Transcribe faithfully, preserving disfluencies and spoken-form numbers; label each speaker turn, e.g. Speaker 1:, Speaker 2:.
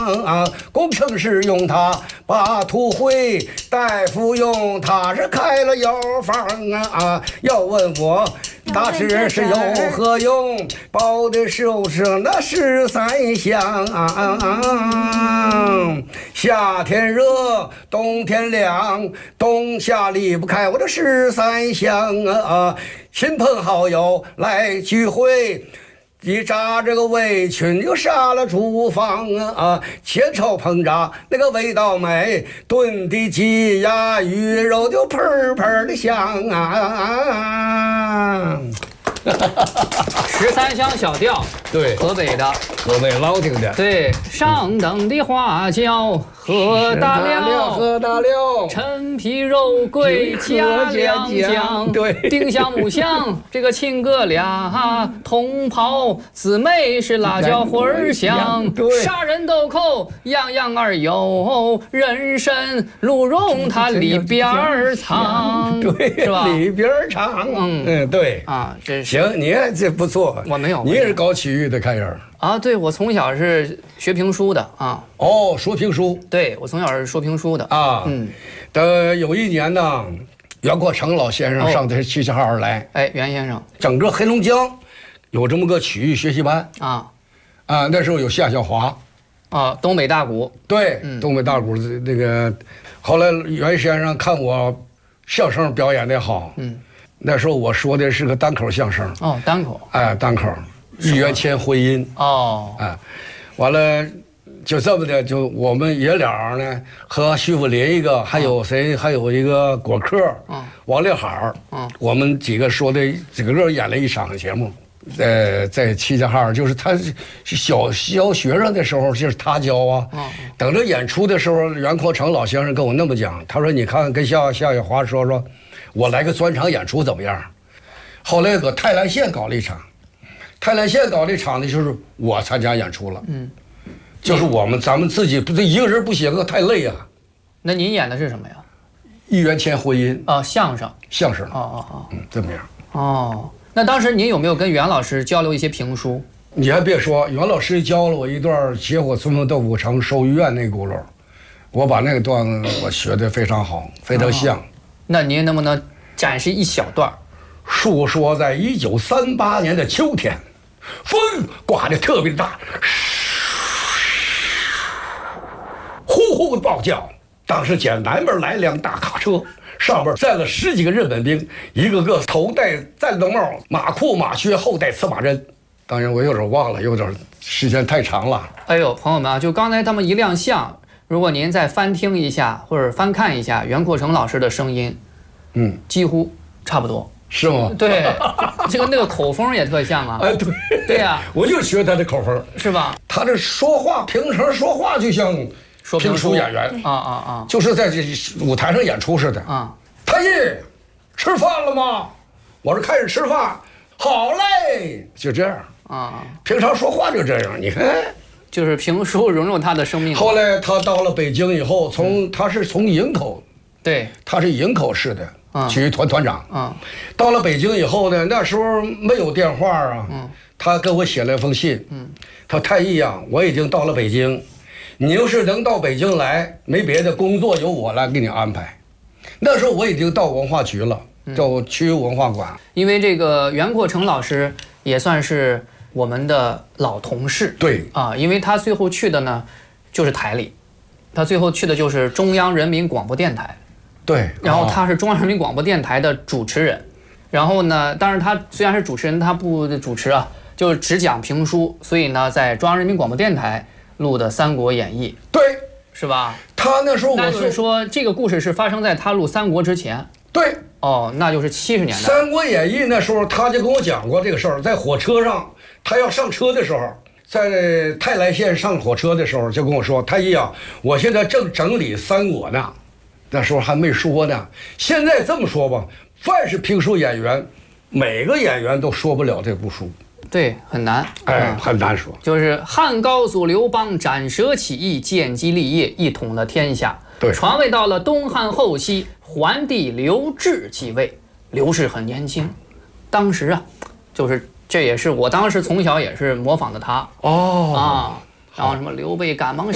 Speaker 1: 啊，工程师用它把土灰，大夫用它是开了药方啊。要问我大致是有何用，包的就是那十三香啊。夏天热，冬天凉，冬夏离不开我的十三香啊。亲朋好友来聚会，一炸这个围裙就杀了厨房啊，前炒烹炸那个味道美，炖的鸡鸭鱼肉就喷喷的香啊。
Speaker 2: 十三香小调，
Speaker 1: 对，
Speaker 2: 河北的，
Speaker 1: 河北老听的。
Speaker 2: 对，上等的花椒喝大料，
Speaker 1: 喝大料，
Speaker 2: 陈皮肉桂加两姜，
Speaker 1: 对，
Speaker 2: 丁香木香这个亲哥俩，同袍姊妹是辣椒花儿香，
Speaker 1: 对，
Speaker 2: 杀人豆蔻样样儿有，人参鹿茸它里边儿藏，
Speaker 1: 对，
Speaker 2: 是吧？
Speaker 1: 里边儿藏，嗯嗯，对
Speaker 2: 啊，这是
Speaker 1: 行，你这不错，
Speaker 2: 我没有，
Speaker 1: 你也是搞曲艺的开始
Speaker 2: 啊？对，我从小是学评书的啊。
Speaker 1: 哦，说评书。
Speaker 2: 对，我从小是说评书的
Speaker 1: 啊。嗯，的有一年呢，袁国成老先生上的齐齐哈尔来。
Speaker 2: 哎，袁先生，
Speaker 1: 整个黑龙江有这么个曲艺学习班
Speaker 2: 啊
Speaker 1: 啊，那时候有夏小华
Speaker 2: 啊，东北大鼓。
Speaker 1: 对，嗯、东北大鼓那个，后来袁先生看我相声表演的好，嗯。那时候我说的是个单口相声
Speaker 2: 哦，单口，
Speaker 1: 哎，单口，一元钱婚姻
Speaker 2: 哦，
Speaker 1: 哎，完了就这么的，就我们爷俩呢和徐福林一个，还有谁，还有一个果壳，嗯，王烈海，嗯，我们几个说的几个人演了一场节目，在在齐齐哈尔，就是他是小小学生的时候，就是他教啊，嗯，等着演出的时候，袁阔成老先生跟我那么讲，他说你看跟夏夏小华说说。我来个专场演出怎么样？后来搁泰来县搞了一场，泰来县搞了一场呢，就是我参加演出了。嗯，就是我们咱们自己不是一个人不写歌太累啊。
Speaker 2: 那您演的是什么呀？
Speaker 1: 一元钱婚姻
Speaker 2: 哦，相声。
Speaker 1: 相声。
Speaker 2: 哦哦哦。
Speaker 1: 嗯，这么样。
Speaker 2: 哦，那当时您有没有跟袁老师交流一些评书？
Speaker 1: 你还别说，袁老师教了我一段结火春风豆腐城收医院那轱辘，我把那个段子我学得非常好，非常像。哦，
Speaker 2: 那您能不能展示一小段？
Speaker 1: 述说在一九三八年的秋天，风刮得特别大，呼呼的暴叫。当时简南边来辆大卡车，上边站了十几个日本兵，一个个头戴战斗帽，马裤马靴，后戴刺马针。当然我有点忘了，有点时间太长了。
Speaker 2: 哎呦，朋友们啊，就刚才他们一亮相，如果您再翻听一下或者翻看一下袁阔成老师的声音，嗯，几乎差不多，
Speaker 1: 是吗？
Speaker 2: 对，这个那个口风也特像啊。
Speaker 1: 哎，对，
Speaker 2: 对呀、啊，
Speaker 1: 我就学他的口风，
Speaker 2: 是吧？
Speaker 1: 他这说话平时说话就像评书演员
Speaker 2: 啊啊啊，
Speaker 1: 就是在这舞台上演出似的啊。太医，吃饭了吗？我说开始吃饭，好嘞，就这样啊。平常说话就这样，你看。
Speaker 2: 就是评书融入他的生命。
Speaker 1: 后来他到了北京以后，从、嗯、他是从营口，
Speaker 2: 对，
Speaker 1: 他是营口市的曲艺团团长。
Speaker 2: 嗯，
Speaker 1: 到了北京以后呢，那时候没有电话啊。嗯，他跟我写了一封信。嗯，他说太医啊，我已经到了北京，你要是能到北京来，没别的工作由我来给你安排。那时候我已经到文化局了，到区文化馆。
Speaker 2: 因为这个袁阔成老师也算是我们的老同事，
Speaker 1: 对
Speaker 2: 啊，因为他最后去的呢，就是台里，他最后去的就是中央人民广播电台，
Speaker 1: 对，
Speaker 2: 然后他是中央人民广播电台的主持人，然后呢，当然他虽然是主持人，他不主持啊，就只讲评书，所以呢，在中央人民广播电台录的《三国演义》，
Speaker 1: 对，
Speaker 2: 是吧？
Speaker 1: 他那时候我
Speaker 2: 那就是说这个故事是发生在他录《三国》之前，
Speaker 1: 对。
Speaker 2: 哦，那就是七十年代。《
Speaker 1: 三国演义》那时候他就跟我讲过这个事儿，在火车上，他要上车的时候，在泰来县上火车的时候，就跟我说：“太医啊，我现在正整理三国呢。”那时候还没说呢。现在这么说吧，凡是评书演员，每个演员都说不了这部书。
Speaker 2: 对，很难，
Speaker 1: 哎，很难说。
Speaker 2: 就是汉高祖刘邦斩蛇起义，建基立业，一统了天下。
Speaker 1: 对，
Speaker 2: 传位到了东汉后期，桓帝刘志继位。刘氏很年轻，当时啊，就是这也是我当时从小也是模仿的他。
Speaker 1: 哦
Speaker 2: 啊，然后什么刘备赶忙